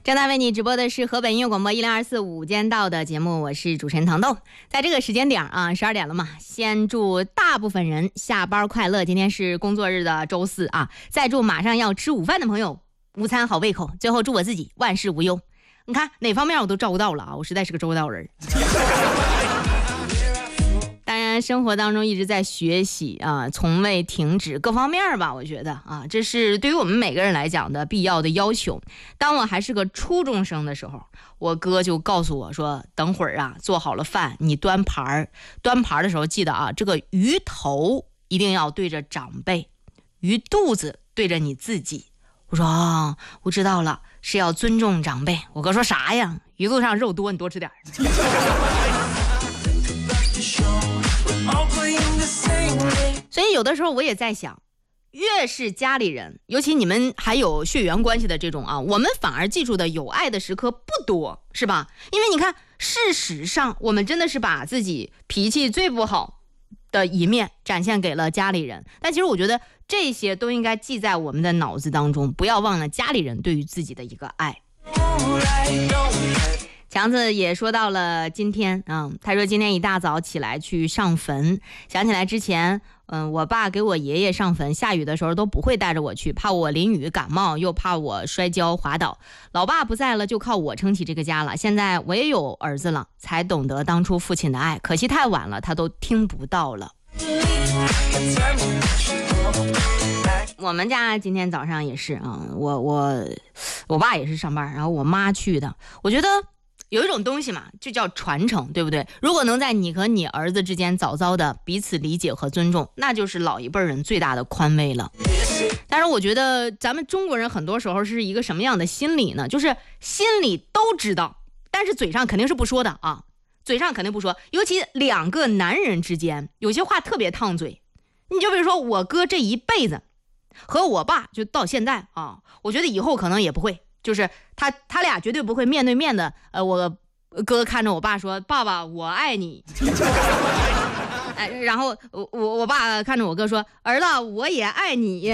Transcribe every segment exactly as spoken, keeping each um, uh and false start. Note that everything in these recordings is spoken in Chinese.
正在为你直播的是河北音乐广播一零二四午间到的节目，我是主持人糖豆。在这个时间点啊，十二点了嘛，先祝大部分人下班快乐。今天是工作日的周四啊，再祝马上要吃午饭的朋友午餐好胃口。最后祝我自己万事无忧。你看哪方面我都照顾到了啊，我实在是个周到人。当然生活当中一直在学习啊，从未停止，各方面吧，我觉得啊，这是对于我们每个人来讲的必要的要求。当我还是个初中生的时候，我哥就告诉我说，等会儿啊做好了饭，你端盘儿，端盘的时候记得啊，这个鱼头一定要对着长辈，鱼肚子对着你自己。我说啊、哦，我知道了，是要尊重长辈。我哥说啥呀？鱼肚上肉多，你多吃点。所以有的时候我也在想，越是家里人，尤其你们还有血缘关系的这种啊，我们反而记住的有爱的时刻不多，是吧？因为你看，事实上我们真的是把自己脾气最不好的一面展现给了家里人，但其实我觉得这些都应该记在我们的脑子当中，不要忘了家里人对于自己的一个爱。强子也说到了今天啊、嗯，他说今天一大早起来去上坟，想起来之前嗯，我爸给我爷爷上坟，下雨的时候都不会带着我去，怕我淋雨感冒，又怕我摔跤滑倒。老爸不在了，就靠我撑起这个家了。现在我也有儿子了，才懂得当初父亲的爱，可惜太晚了，他都听不到了。我们家今天早上也是啊、嗯，我我我爸也是上班，然后我妈去的。我觉得有一种东西嘛，就叫传承，对不对？如果能在你和你儿子之间早早的彼此理解和尊重，那就是老一辈人最大的宽慰了。但是我觉得咱们中国人很多时候是一个什么样的心理呢？就是心里都知道，但是嘴上肯定是不说的啊，嘴上肯定不说。尤其两个男人之间，有些话特别烫嘴。你就比如说我哥这一辈子和我爸就到现在啊，我觉得以后可能也不会。就是他他俩绝对不会面对面的，呃，我哥看着我爸说：“爸爸，我爱你。”哎，然后我我我爸看着我哥说：“儿子，我也爱你。”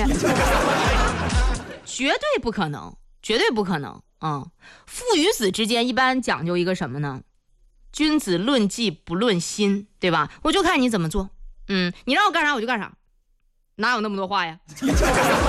绝对不可能，绝对不可能啊、嗯！父与子之间一般讲究一个什么呢？君子论迹不论心，对吧？我就看你怎么做。嗯，你让我干啥我就干啥，哪有那么多话呀？